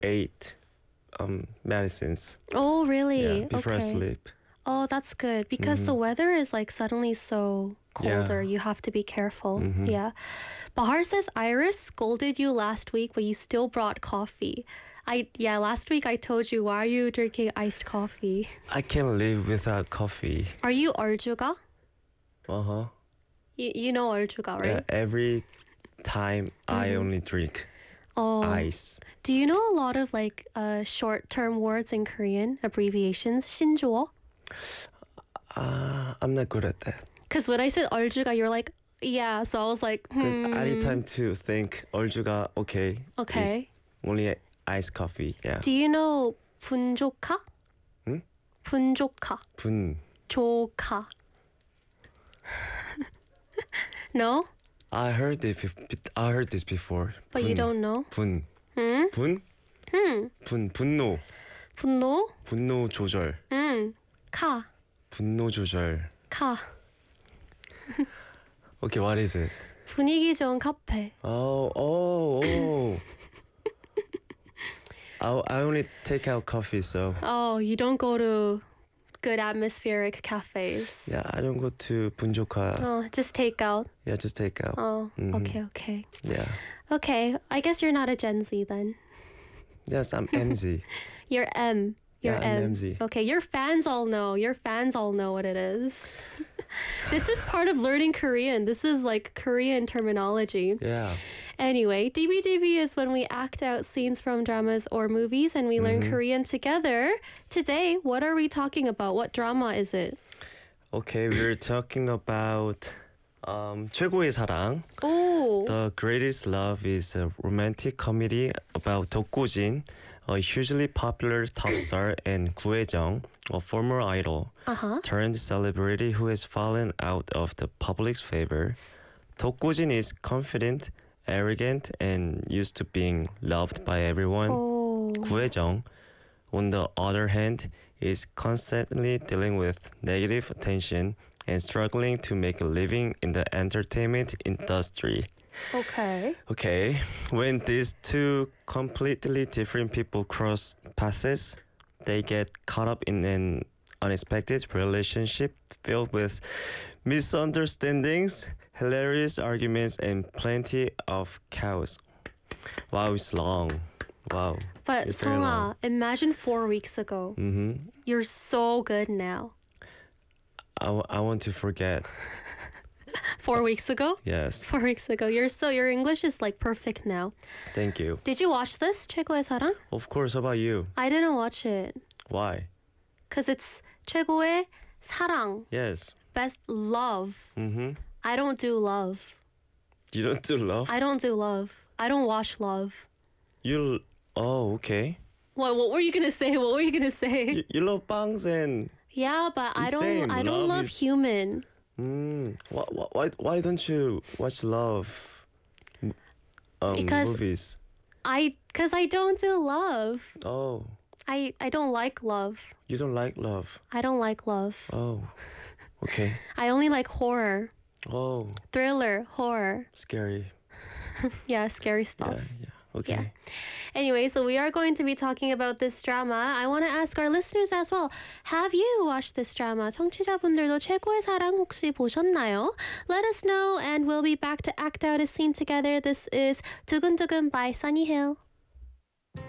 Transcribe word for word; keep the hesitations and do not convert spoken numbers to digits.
eight um medicines. Oh, really? Yeah, before I Okay. sleep. Oh, that's good because the weather is like suddenly so colder. Yeah. You have to be careful. Mhm. Yeah. Bahar says Iris scolded you last week, but you still brought coffee. I yeah, last week I told you, why are you drinking iced coffee? I can't live without coffee. Are you 얼주가? Uh huh. You you know 얼주가, Yeah, right? every time I only drink Oh. ice. Do you know a lot of like uh short-term words in Korean, abbreviations? 신조어? Uh, I'm not good at that. Because when I said 얼주가, you're like, yeah. So I was like, Because hmm. I need time to think. 얼주가 okay. Okay. is only iced coffee. Yeah. Do you know 분조카? Hmm? 분조카. 분. 조카. No? I heard it. bef- I heard this before. But you 분. don't know? 분. 응? 분? 응. 분. 분노. 분노? 분노 조절. 응. 카. 분노 조절. 카. Okay, what is it? 분위기 좋은 카페. Oh, oh, oh. I I only take out coffee, so Oh, you don't go to good atmospheric cafes. yeah, I don't go to 분조카. Oh, just take out. Yeah, just take out. Oh, Mhm. okay, okay. Yeah. Okay, I guess you're not a Gen Z then. Yes, I'm M Z. You're M. You're Yeah, I'm M. M Z. Okay, your fans all know. Your fans all know what it is. This is part of learning Korean. This is like Korean terminology. Yeah. Anyway, D B D V is when we act out scenes from dramas or movies and we learn Korean together. Today, what are we talking about? What drama is it? Okay, we're talking about um 최고의 사랑. Oh, The Greatest Love is a romantic comedy about 덕고진, a hugely popular top star, and 구혜정, a former idol, uh-huh. turned celebrity who has fallen out of the public's favor. 덕고진 is confident, arrogant, and used to being loved by everyone. Oh, 구혜정, on the other hand, is constantly dealing with negative attention and struggling to make a living in the entertainment industry. okay. Okay, when these two completely different people cross paths, they get caught up in an unexpected relationship filled with misunderstandings, hilarious arguments, and plenty of chaos. Wow, it's long. Wow. But It's very long. Sangha, imagine four weeks ago. Mm-hmm. You're so good now. I, w- I want to forget. Four weeks ago? Yes. Four weeks ago. You're so, your English is like perfect now. Thank you. Did you watch this, 최고의 사랑? Of course, how about you? I didn't watch it. Why? Because it's 최고의 사랑. Yes. Best love. Mm-hmm. I don't do love. You don't do love? I don't do love. I don't watch love. You... Oh, okay. What what were you gonna say? What were you gonna say? You, you love bangs and... Yeah, but I the don't same. I don't Love love is- human. Mm, why, why, why don't you watch love um, Because- movies? I cause I don't do love. Oh, I I don't like love. you don't like love. I don't like love. Oh, okay. I only like horror. Oh, Thriller, horror. scary. Yeah, scary Yeah, stuff. yeah. Okay. Anyway, so we are going to be talking about this drama. I want to ask our listeners as well. Have you watched this drama? 청취자분들도 최고의 사랑 혹시 보셨나요? Let us know and we'll be back to act out a scene together. This is 두근두근 by Sunny Hill.